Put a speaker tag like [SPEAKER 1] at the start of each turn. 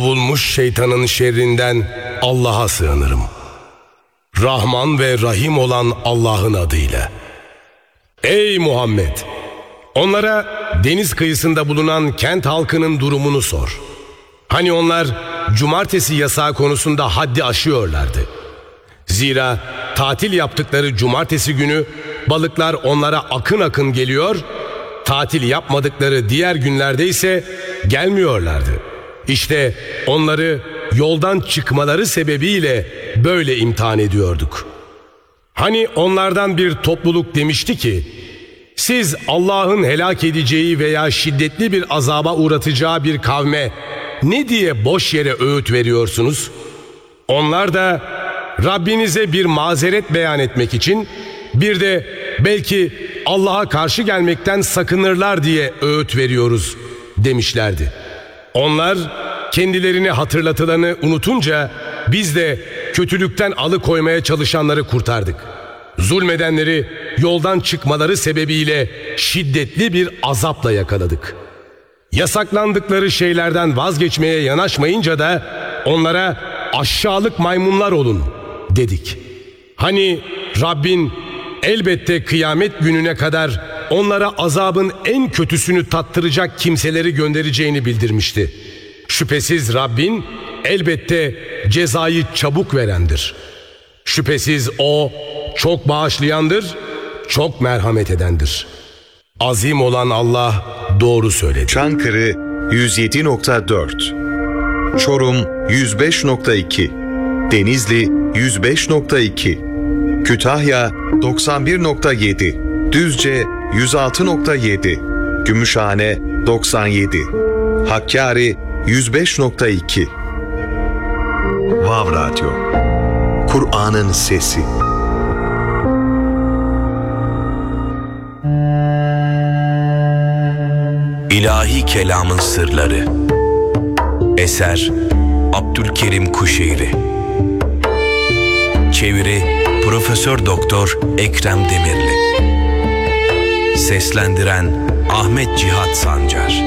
[SPEAKER 1] kovulmuş şeytanın şerrinden Allah'a sığınırım. Rahman ve Rahim olan Allah'ın adıyla. Ey Muhammed! Onlara deniz kıyısında bulunan kent halkının durumunu sor. Hani onlar cumartesi yasağı konusunda haddi aşıyorlardı. Zira tatil yaptıkları cumartesi günü balıklar onlara akın akın geliyor, tatil yapmadıkları diğer günlerde ise gelmiyorlardı. İşte onları yoldan çıkmaları sebebiyle böyle imtihan ediyorduk. Hani onlardan bir topluluk demişti ki, siz Allah'ın helak edeceği veya şiddetli bir azaba uğratacağı bir kavme ne diye boş yere öğüt veriyorsunuz? Onlar da Rabbinize bir mazeret beyan etmek için, bir de belki Allah'a karşı gelmekten sakınırlar diye öğüt veriyoruz demişlerdi. Onlar kendilerini hatırlatılanı unutunca biz de kötülükten alıkoymaya çalışanları kurtardık. Zulmedenleri yoldan çıkmaları sebebiyle şiddetli bir azapla yakaladık. Yasaklandıkları şeylerden vazgeçmeye yanaşmayınca da onlara aşağılık maymunlar olun dedik. Hani Rabbin elbette kıyamet gününe kadar onlara azabın en kötüsünü tattıracak kimseleri göndereceğini bildirmişti. Şüphesiz Rabbin elbette cezayı çabuk verendir. Şüphesiz O çok bağışlayandır, çok merhamet edendir. Azim olan Allah doğru söyledi.
[SPEAKER 2] Çankırı 107.4, Çorum 105.2, Denizli 105.2, Kütahya 91.7, Düzce 106.7, Gümüşhane 97, Hakkari 105.2. Vav Radyo, Kur'an'ın sesi.
[SPEAKER 3] İlahi Kelamın Sırları. Eser Abdülkerim Kuşeyri. Çeviri Profesör Doktor Ekrem Demirli. Seslendiren Ahmet Cihat Sancar.